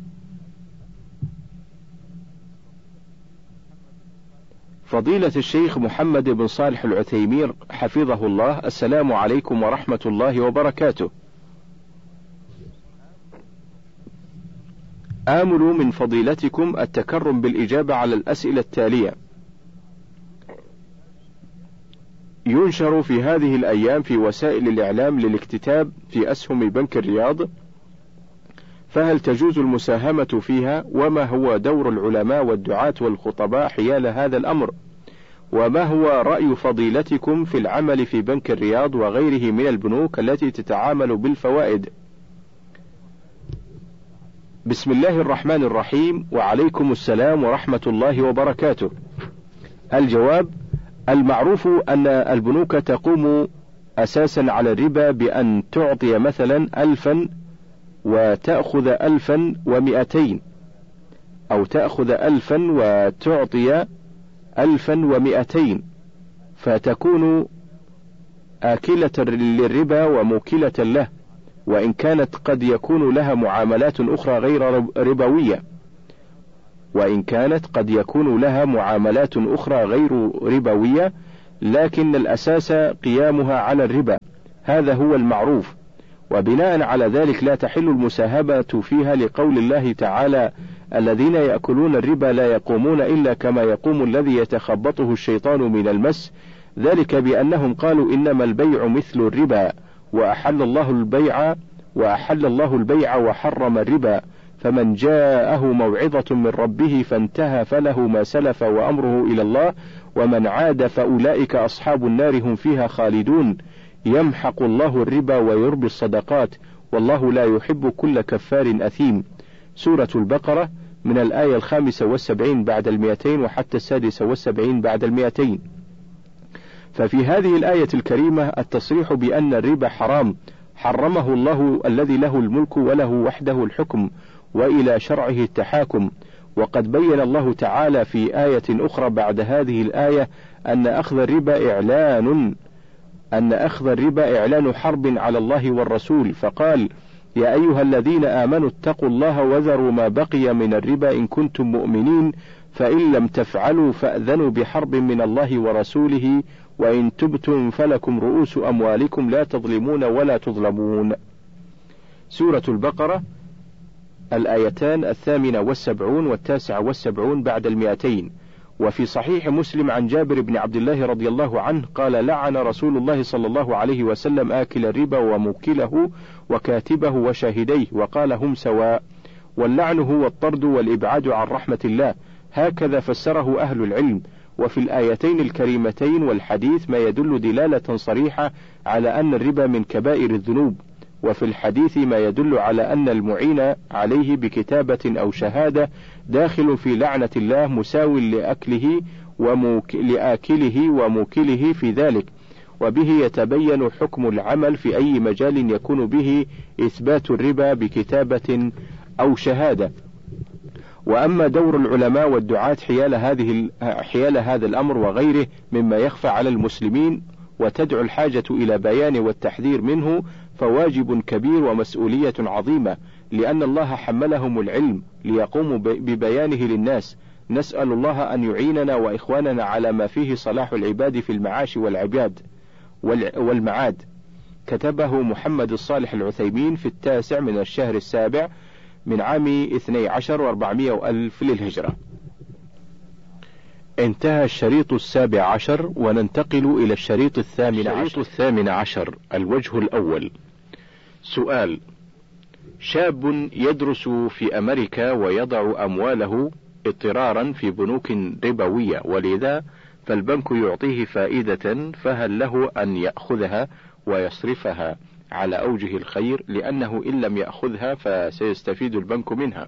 فضيلة الشيخ محمد بن صالح العثيمين حفظه الله: السلام عليكم ورحمة الله وبركاته. آمل من فضيلتكم التكرم بالإجابة على الأسئلة التالية. ينشر في هذه الأيام في وسائل الإعلام للاكتتاب في أسهم بنك الرياض، فهل تجوز المساهمة فيها؟ وما هو دور العلماء والدعاة والخطباء حيال هذا الأمر؟ وما هو رأي فضيلتكم في العمل في بنك الرياض وغيره من البنوك التي تتعامل بالفوائد؟ بسم الله الرحمن الرحيم، وعليكم السلام ورحمة الله وبركاته. الجواب: المعروف أن البنوك تقوم أساسا على الربا بأن تعطي مثلا ألفا وتأخذ ألفا ومئتين، أو تأخذ ألفا وتعطي ألفا ومئتين، فتكون آكلة للربا وموكلة له، وإن كانت قد يكون لها معاملات أخرى غير ربوية. وإن كانت قد يكون لها معاملات أخرى غير ربوية، لكن الأساس قيامها على الربا، هذا هو المعروف، وبناء على ذلك لا تحل المساهمة فيها، لقول الله تعالى: الذين يأكلون الربا لا يقومون إلا كما يقوم الذي يتخبطه الشيطان من المس، ذلك بأنهم قالوا إنما البيع مثل الربا وأحل الله البيع وأحل الله البيع وحرم الربا، فمن جاءه موعظة من ربه فانتهى فله ما سلف وأمره إلى الله، ومن عاد فأولئك أصحاب النار هم فيها خالدون، يمحق الله الربا ويربي الصدقات، والله لا يحب كل كفار أثيم. سورة البقرة من الآية الخامسة والسبعين بعد المئتين وحتى السادسة والسبعين بعد المئتين. ففي هذه الآية الكريمة التصريح بأن الربا حرام، حرمه الله الذي له الملك وله وحده الحكم وإلى شرعه التحاكم. وقد بين الله تعالى في آية أخرى بعد هذه الآية أن أخذ الربا إعلان أن أخذ الربا إعلان حرب على الله والرسول، فقال: يا أيها الذين آمنوا اتقوا الله وذروا ما بقي من الربا إن كنتم مؤمنين، فإن لم تفعلوا فأذنوا بحرب من الله ورسوله، وإن تبتم فلكم رؤوس أموالكم لا تظلمون ولا تظلمون. سورة البقرة الآيتان الثامنة والسبعون والتاسعة والسبعون بعد المئتين. وفي صحيح مسلم عن جابر بن عبد الله رضي الله عنه قال: لعن رسول الله صلى الله عليه وسلم آكل الربا وموكله وكاتبه وشاهديه، وقال: هم سواء. واللعن هو الطرد والإبعاد عن رحمة الله، هكذا فسره أهل العلم. وفي الآيتين الكريمتين والحديث ما يدل دلالة صريحة على أن الربا من كبائر الذنوب، وفي الحديث ما يدل على أن المعين عليه بكتابة أو شهادة داخل في لعنة الله، مساو لأكله وموك... لآكله وموكله في ذلك، وبه يتبين حكم العمل في أي مجال يكون به إثبات الربا بكتابة أو شهادة. وأما دور العلماء والدعاة حيال هذه حيال هذا الأمر وغيره مما يخفى على المسلمين وتدعو الحاجة إلى بيان والتحذير منه، فواجب كبير ومسؤولية عظيمة، لأن الله حملهم العلم ليقوموا ببيانه للناس. نسأل الله أن يعيننا وإخواننا على ما فيه صلاح العباد في المعاش والعباد والمعاد. كتبه محمد الصالح العثيمين في التاسع من الشهر السابع من عام اثني عشر واربعمائة وألف للهجرة. انتهى الشريط السابع عشر، وننتقل إلى الشريط الثامن عشر. الشريط الثامن عشر: الوجه الأول. سؤال: شاب يدرس في أمريكا ويضع أمواله اضطرارا في بنوك ربوية، ولذا فالبنك يعطيه فائدة، فهل له أن يأخذها ويصرفها على أوجه الخير، لأنه إن لم يأخذها فسيستفيد البنك منها؟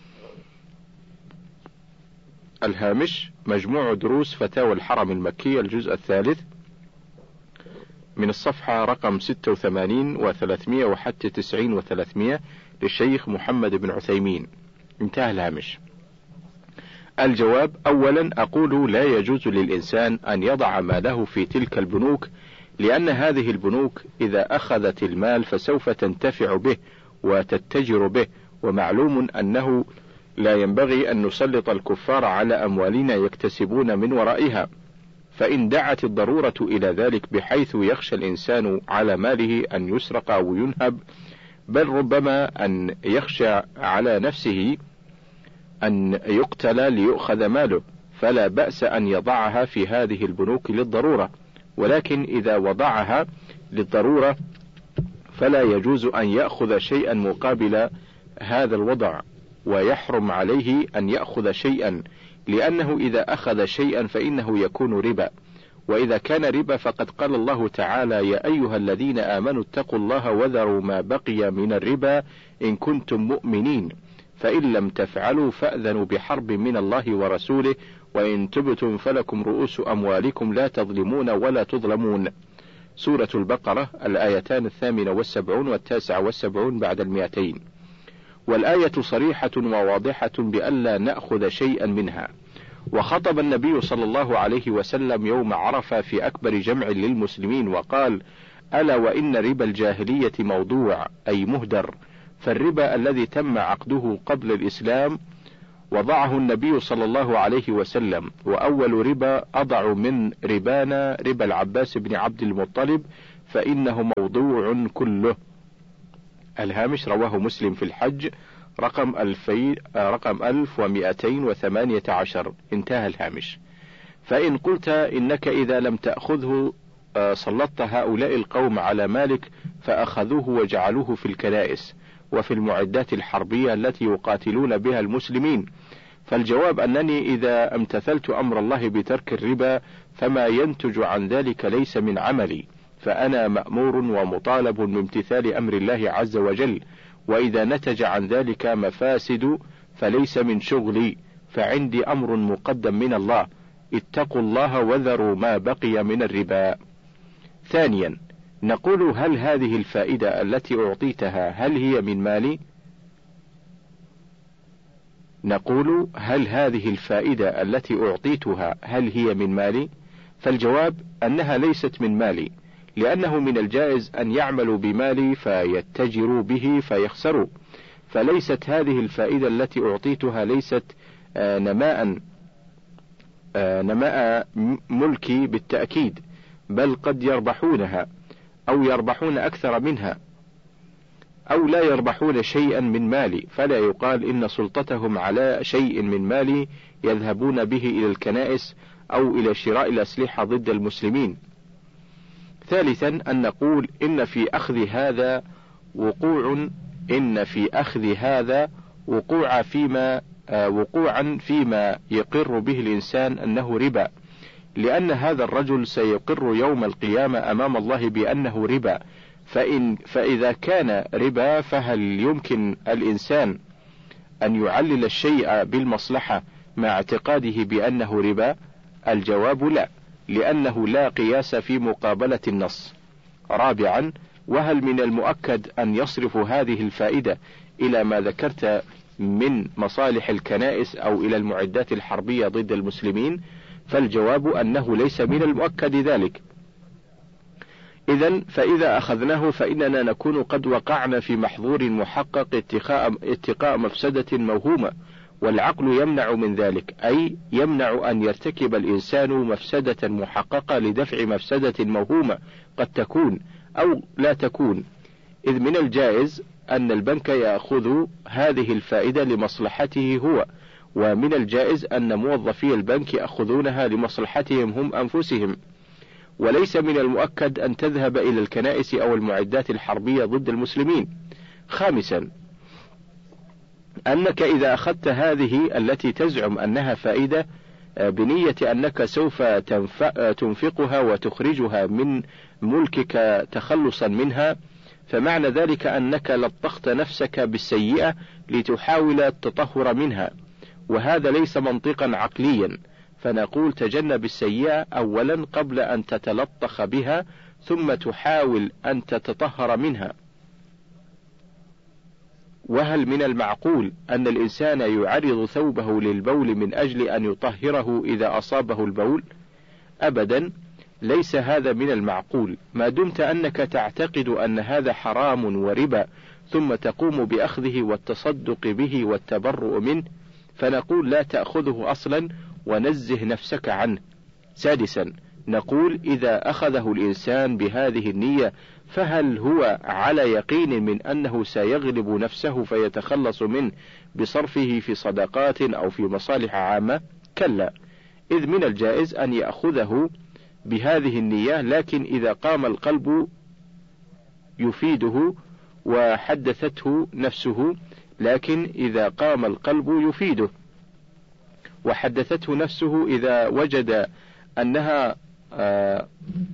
الهامش: مجموع دروس فتاوى الحرم المكي الجزء الثالث من الصفحة رقم ستة وثمانين وثلاثمائة وحتى تسعين وثلاثمائة للشيخ محمد بن عثيمين. انتهى الهامش. الجواب: أولا أقول لا يجوز للإنسان أن يضع ماله في تلك البنوك، لأن هذه البنوك إذا أخذت المال فسوف تنتفع به وتتجر به، ومعلوم أنه لا ينبغي أن نسلط الكفار على أموالنا يكتسبون من ورائها، فإن دعت الضرورة إلى ذلك بحيث يخشى الإنسان على ماله أن يسرق أو ينهب، بل ربما أن يخشى على نفسه أن يقتل ليؤخذ ماله، فلا بأس أن يضعها في هذه البنوك للضرورة. ولكن إذا وضعها للضرورة فلا يجوز أن يأخذ شيئا مقابل هذا الوضع، ويحرم عليه أن يأخذ شيئا، لأنه إذا أخذ شيئا فإنه يكون ربا، وإذا كان ربا فقد قال الله تعالى: يا أيها الذين آمنوا اتقوا الله وذروا ما بقي من الربا إن كنتم مؤمنين، فإن لم تفعلوا فأذنوا بحرب من الله ورسوله، وإن تبتم فلكم رؤوس أموالكم لا تظلمون ولا تظلمون. سورة البقرة الآيتان الثامنة والسبعون والتاسعة والسبعون بعد المئتين. والآية صريحة وواضحة بألا نأخذ شيئا منها. وخطب النبي صلى الله عليه وسلم يوم عرفة في أكبر جمع للمسلمين وقال: ألا وإن ربا الجاهلية موضوع، أي مهدر، فالربا الذي تم عقده قبل الإسلام وضعه النبي صلى الله عليه وسلم. وأول ربا أضع من ربانا ربا العباس بن عبد المطلب فإنه موضوع كله. الهامش رواه مسلم في الحج رقم ألفي رقم ألف ومئتين وثمانية عشر. انتهى الهامش. فإن قلت إنك إذا لم تأخذه سلطت هؤلاء القوم على مالك فأخذوه وجعلوه في الكنائس وفي المعدات الحربية التي يقاتلون بها المسلمين. فالجواب أنني إذا امتثلت أمر الله بترك الربا فما ينتج عن ذلك ليس من عملي، فأنا مأمور ومطالب بامتثال أمر الله عز وجل، وإذا نتج عن ذلك مفاسد فليس من شغلي، فعندي أمر مقدم من الله: اتقوا الله وذروا ما بقي من الربا. ثانيا، نقول هل هذه الفائدة التي أعطيتها هل هي من مالي؟ نقول هل هذه الفائدة التي أعطيتها هل هي من مالي؟ فالجواب أنها ليست من مالي، لأنه من الجائز أن يعملوا بمالي فيتجروا به فيخسروا، فليست هذه الفائدة التي أعطيتها ليست نماء نماء ملكي بالتأكيد، بل قد يربحونها أو يربحون أكثر منها أو لا يربحون شيئا من مالي، فلا يقال إن سلطتهم على شيء من مالي يذهبون به إلى الكنائس أو إلى شراء الأسلحة ضد المسلمين. ثالثا، أن نقول إن في أخذ هذا وقوع إن في أخذ هذا وقوع فيما آه وقوعا فيما يقر به الإنسان أنه ربا، لأن هذا الرجل سيقر يوم القيامة أمام الله بأنه ربا، فإن فإذا كان ربا فهل يمكن الإنسان أن يعلل الشيء بالمصلحة مع اعتقاده بأنه ربا؟ الجواب لا، لأنه لا قياس في مقابلة النص. رابعا، وهل من المؤكد أن يصرف هذه الفائدة إلى ما ذكرت من مصالح الكنائس أو إلى المعدات الحربية ضد المسلمين؟ فالجواب أنه ليس من المؤكد ذلك. إذن فإذا أخذناه فإننا نكون قد وقعنا في محظور محقق اتقاء, اتقاء مفسدة موهومة، والعقل يمنع من ذلك، أي يمنع أن يرتكب الإنسان مفسدة محققة لدفع مفسدة موهومة قد تكون أو لا تكون، إذ من الجائز أن البنك يأخذ هذه الفائدة لمصلحته هو، ومن الجائز أن موظفي البنك يأخذونها لمصلحتهم هم أنفسهم، وليس من المؤكد أن تذهب إلى الكنائس أو المعدات الحربية ضد المسلمين. خامسا، أنك إذا أخذت هذه التي تزعم أنها فائدة بنية أنك سوف تنفقها وتخرجها من ملكك تخلصا منها، فمعنى ذلك أنك لطخت نفسك بالسيئة لتحاول التطهر منها، وهذا ليس منطقا عقليا، فنقول تجنب السيئة أولا قبل أن تتلطخ بها ثم تحاول أن تتطهر منها. وهل من المعقول أن الإنسان يعرض ثوبه للبول من أجل أن يطهره إذا أصابه البول؟ أبدا، ليس هذا من المعقول، ما دمت أنك تعتقد أن هذا حرام وربا ثم تقوم بأخذه والتصدق به والتبرؤ منه، فنقول لا تأخذه أصلا ونزه نفسك عنه. سادسا، نقول إذا أخذه الإنسان بهذه النية فهل هو على يقين من أنه سيغلب نفسه فيتخلص منه بصرفه في صدقات أو في مصالح عامة؟ كلا، إذ من الجائز أن يأخذه بهذه النية، لكن إذا قام القلب يفيده وحدثته نفسه لكن إذا قام القلب يفيده وحدثته نفسه إذا وجد أنها آه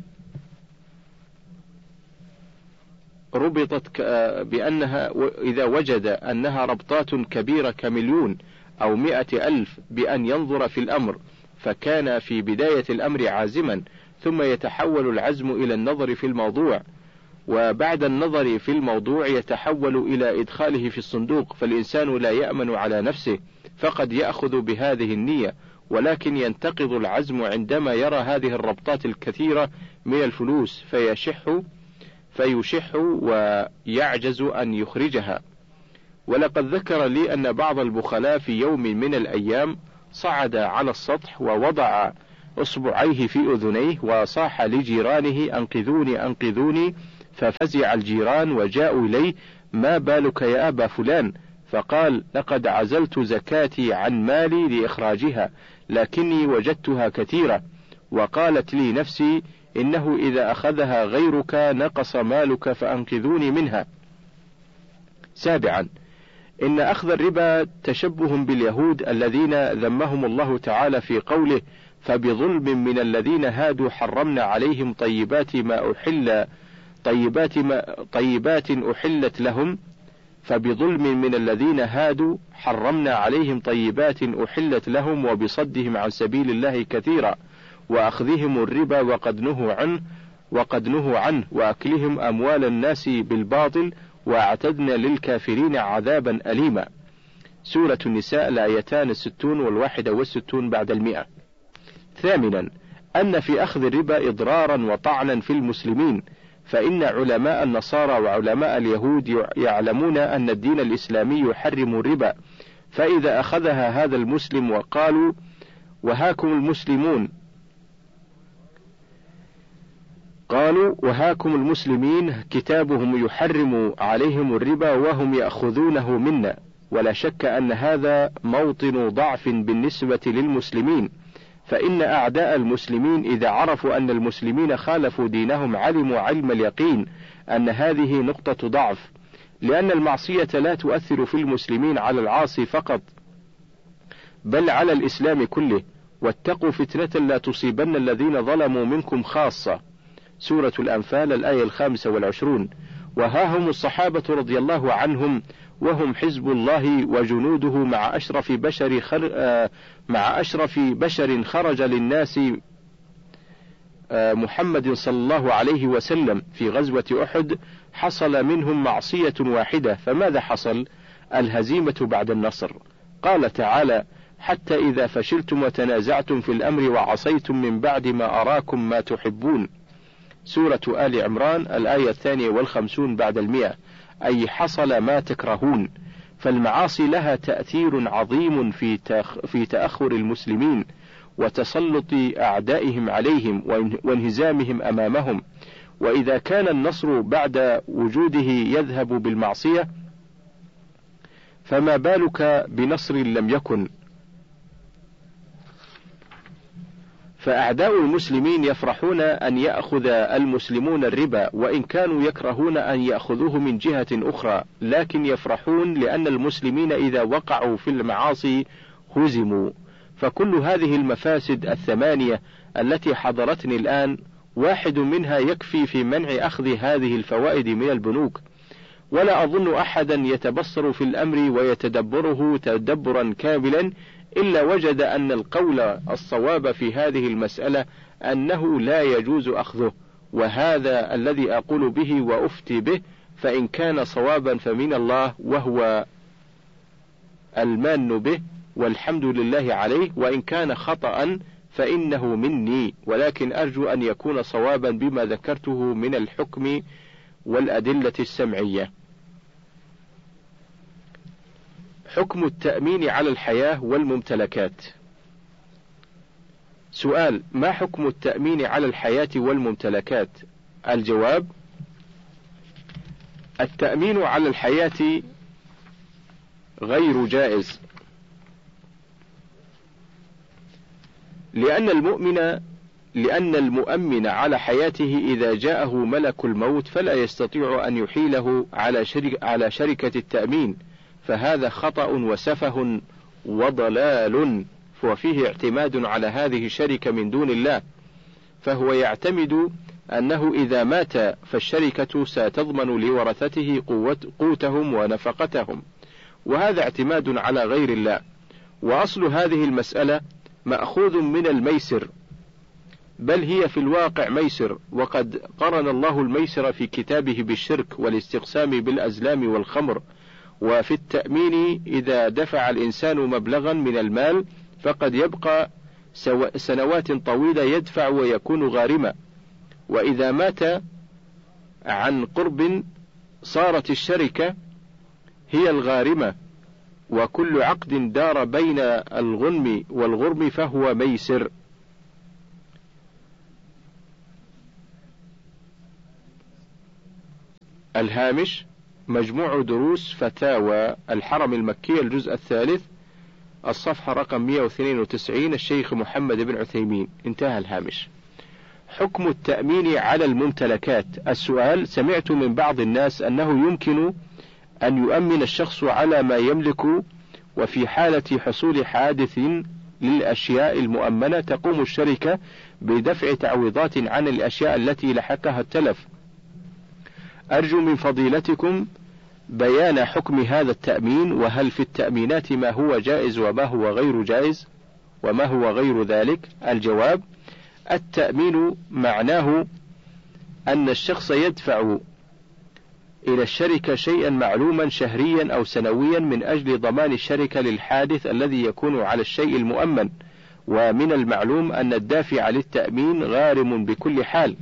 ربطت بأنها إذا وجد أنها ربطات كبيرة كمليون أو مئة ألف بأن ينظر في الأمر، فكان في بداية الأمر عازما ثم يتحول العزم إلى النظر في الموضوع، وبعد النظر في الموضوع يتحول إلى إدخاله في الصندوق، فالإنسان لا يأمن على نفسه، فقد يأخذ بهذه النية، ولكن ينتقض العزم عندما يرى هذه الربطات الكثيرة من الفلوس فيشح فيشح ويعجز أن يخرجها. ولقد ذكر لي أن بعض البخلاء في يوم من الأيام صعد على السطح ووضع أصبعيه في أذنيه وصاح لجيرانه أنقذوني أنقذوني، ففزع الجيران وجاءوا إليه: ما بالك يا أبا فلان؟ فقال: لقد عزلت زكاتي عن مالي لإخراجها، لكني وجدتها كثيرة، وقالت لي نفسي إنه إذا أخذها غيرك نقص مالك فأنقذوني منها. سابعا، إن أخذ الربا تشبه باليهود الذين ذمهم الله تعالى في قوله: فبظلم من الذين هادوا حرمنا عليهم طيبات ما أحل طيبات ما طيبات أحلت لهم فبظلم من الذين هادوا حرمنا عليهم طيبات أحلت لهم وبصدهم عن سبيل الله كثيرا وأخذهم الربا وقد نهوا عنه وقد نهوا عنه وأكلهم أموال الناس بالباطل وأعتدنا للكافرين عذابا أليما. سورة النساء الآيتان الستون والواحدة والستون بعد المئة. ثامنا، أن في أخذ الربا إضرارا وطعنا في المسلمين، فإن علماء النصارى وعلماء اليهود يعلمون أن الدين الإسلامي يحرم الربا، فإذا أخذها هذا المسلم وقالوا: وهاكم المسلمون قالوا وهاكم المسلمين كتابهم يحرم عليهم الربا وهم يأخذونه منا، ولا شك أن هذا موطن ضعف بالنسبة للمسلمين، فإن أعداء المسلمين إذا عرفوا أن المسلمين خالفوا دينهم علموا علم اليقين أن هذه نقطة ضعف، لأن المعصية لا تؤثر في المسلمين على العاصي فقط بل على الإسلام كله، واتقوا فتنة لا تصيبن الذين ظلموا منكم خاصة. سورة الأنفال الآية الخامسة والعشرون. وها هم الصحابة رضي الله عنهم وهم حزب الله وجنوده مع أشرف بشر خر... آه مع أشرف بشر خرج للناس آه محمد صلى الله عليه وسلم في غزوة أحد، حصل منهم معصية واحدة، فماذا حصل؟ الهزيمة بعد النصر. قال تعالى: حتى إذا فشلتم وتنازعتم في الأمر وعصيتم من بعد ما أراكم ما تحبون. سورة آل عمران الآية الثانية والخمسون بعد المئة، أي حصل ما تكرهون. فالمعاصي لها تأثير عظيم في في تأخر المسلمين وتسلط أعدائهم عليهم وانهزامهم أمامهم، وإذا كان النصر بعد وجوده يذهب بالمعصية فما بالك بنصر لم يكن. فأعداء المسلمين يفرحون أن يأخذ المسلمون الربا، وإن كانوا يكرهون أن يأخذوه من جهة أخرى، لكن يفرحون لأن المسلمين إذا وقعوا في المعاصي هزموا. فكل هذه المفاسد الثمانية التي حضرتني الآن واحد منها يكفي في منع أخذ هذه الفوائد من البنوك، ولا أظن أحدا يتبصر في الأمر ويتدبره تدبرا كاملا إلا وجد أن القول الصواب في هذه المسألة أنه لا يجوز أخذه، وهذا الذي أقول به وأفتي به، فإن كان صوابا فمن الله وهو المان به والحمد لله عليه، وإن كان خطأ فإنه مني، ولكن أرجو أن يكون صوابا بما ذكرته من الحكم والأدلة السمعية. حكم التأمين على الحياة والممتلكات. سؤال: ما حكم التأمين على الحياة والممتلكات؟ الجواب: التأمين على الحياة غير جائز، لأن المؤمن لأن المؤمن على حياته إذا جاءه ملك الموت فلا يستطيع أن يحيله على شرك على شركة التأمين، فهذا خطأ وسفه وضلال، وفيه اعتماد على هذه الشركة من دون الله، فهو يعتمد أنه إذا مات فالشركة ستضمن لورثته قوتهم ونفقتهم، وهذا اعتماد على غير الله. وأصل هذه المسألة مأخوذ من الميسر، بل هي في الواقع ميسر، وقد قرن الله الميسر في كتابه بالشرك والاستقسام بالأزلام والخمر. وفي التأمين إذا دفع الإنسان مبلغا من المال فقد يبقى سنوات طويلة يدفع ويكون غارما، وإذا مات عن قرب صارت الشركة هي الغارمة، وكل عقد دار بين الغنم والغرم فهو ميسر. الهامش: مجموع دروس فتاوى الحرم المكي الجزء الثالث، الصفحة رقم مئة واثنين وتسعين، الشيخ محمد بن عثيمين. انتهى الهامش. حكم التأمين على الممتلكات. السؤال: سمعت من بعض الناس أنه يمكن أن يؤمن الشخص على ما يملك، وفي حالة حصول حادث للأشياء المؤمنة تقوم الشركة بدفع تعويضات عن الأشياء التي لحقها التلف. أرجو من فضيلتكم بيان حكم هذا التأمين، وهل في التأمينات ما هو جائز وما هو غير جائز وما هو غير ذلك؟ الجواب: التأمين معناه أن الشخص يدفع إلى الشركة شيئا معلوما شهريا أو سنويا من أجل ضمان الشركة للحادث الذي يكون على الشيء المؤمن، ومن المعلوم أن الدافع للتأمين غارم بكل حال.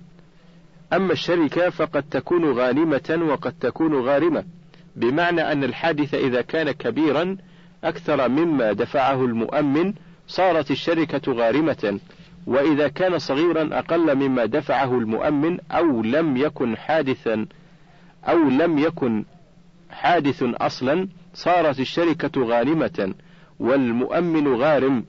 أما الشركة فقد تكون غانمة وقد تكون غارمة، بمعنى أن الحادث إذا كان كبيرا أكثر مما دفعه المؤمن صارت الشركة غارمة، وإذا كان صغيرا أقل مما دفعه المؤمن أو لم يكن حادثا أو لم يكن حادث أصلا صارت الشركة غانمة، والمؤمن غارم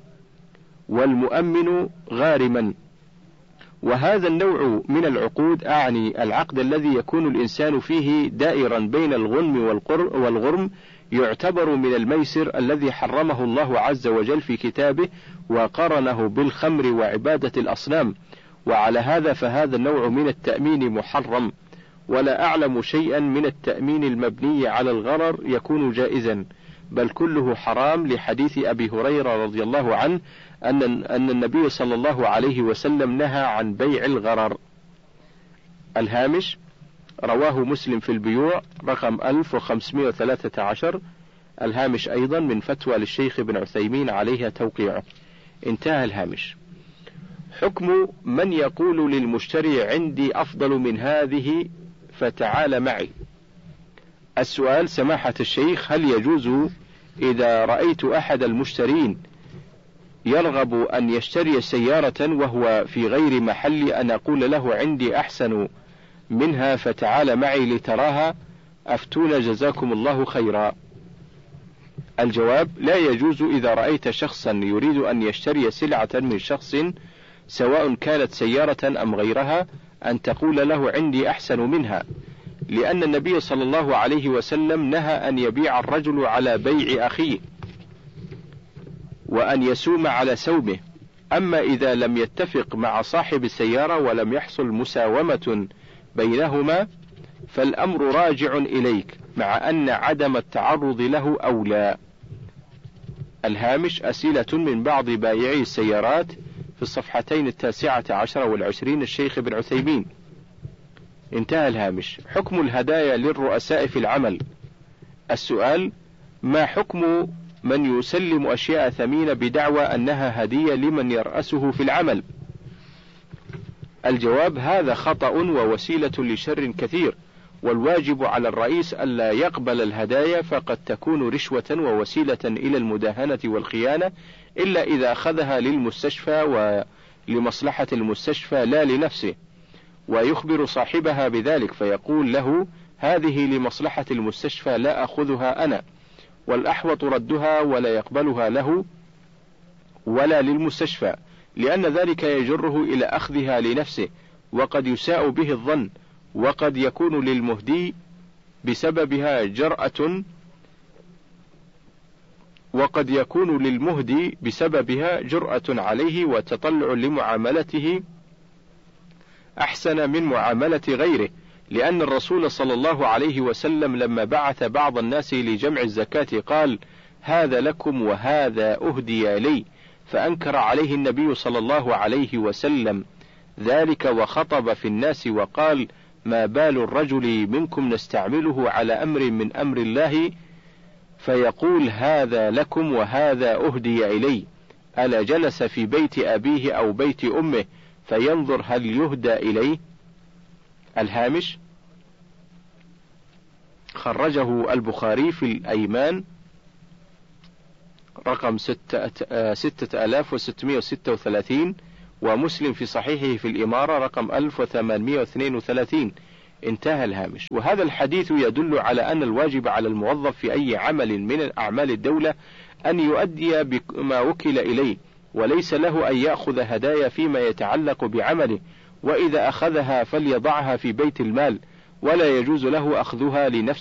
والمؤمن غارما. وهذا النوع من العقود أعني العقد الذي يكون الإنسان فيه دائرا بين الغنم والغرم يعتبر من الميسر الذي حرمه الله عز وجل في كتابه وقرنه بالخمر وعبادة الأصنام، وعلى هذا فهذا النوع من التأمين محرم، ولا أعلم شيئا من التأمين المبني على الغرر يكون جائزا، بل كله حرام، لحديث أبي هريرة رضي الله عنه أن أن النبي صلى الله عليه وسلم نهى عن بيع الغرر. الهامش: رواه مسلم في البيوع رقم ألف وخمسمئة وثلاثة عشر. الهامش أيضا من فتوى للشيخ ابن عثيمين عليها توقيعه. انتهى الهامش. حكم من يقول للمشتري عندي أفضل من هذه فتعال معي. السؤال: سماحة الشيخ، هل يجوز إذا رأيت أحد المشترين يرغب أن يشتري سيارة وهو في غير محل أن أقول له عندي أحسن منها فتعال معي لتراها، أفتونا جزاكم الله خيرا؟ الجواب: لا يجوز إذا رأيت شخصا يريد أن يشتري سلعة من شخص سواء كانت سيارة أم غيرها أن تقول له عندي أحسن منها، لأن النبي صلى الله عليه وسلم نهى أن يبيع الرجل على بيع أخيه وأن يسوم على سومه. أما إذا لم يتفق مع صاحب السيارة ولم يحصل مساومة بينهما فالأمر راجع إليك، مع أن عدم التعرض له أولى. الهامش: أسئلة من بعض بائعي السيارات في الصفحتين التاسعة عشر والعشرين، الشيخ ابن عثيمين. انتهى الهامش. حكم الهدايا للرؤساء في العمل. السؤال: ما حكم من يسلم أشياء ثمينة بدعوى أنها هدية لمن يرأسه في العمل؟ الجواب: هذا خطأ ووسيلة لشر كثير، والواجب على الرئيس ألا يقبل الهدايا، فقد تكون رشوة ووسيلة إلى المداهنة والخيانة، إلا إذا أخذها للمستشفى ولمصلحة المستشفى لا لنفسه، ويخبر صاحبها بذلك فيقول له هذه لمصلحة المستشفى لا أخذها أنا، والأحوط ردها ولا يقبلها له ولا للمستشفى، لأن ذلك يجره إلى أخذها لنفسه، وقد يساء به الظن، وقد يكون للمهدي بسببها جرأة وقد يكون للمهدي بسببها جرأة عليه وتطلع لمعاملته أحسن من معاملة غيره، لأن الرسول صلى الله عليه وسلم لما بعث بعض الناس لجمع الزكاة قال هذا لكم وهذا أهدي لي، فأنكر عليه النبي صلى الله عليه وسلم ذلك وخطب في الناس وقال ما بال الرجل منكم نستعمله على أمر من أمر الله فيقول هذا لكم وهذا أهدي إلي، ألا جلس في بيت أبيه أو بيت أمه فينظر هل يهدى إليه؟ الهامش: خرجه البخاري في الأيمان رقم ستة آلاف وستمائة وستة وثلاثين، ومسلم في صحيحه في الإمارة رقم ألف وثمانمائة واثنين وثلاثين. انتهى الهامش. وهذا الحديث يدل على أن الواجب على الموظف في أي عمل من أعمال الدولة أن يؤدي بما وكل إليه، وليس له أن يأخذ هدايا فيما يتعلق بعمله، وإذا أخذها فليضعها في بيت المال، ولا يجوز له أخذها لنفسه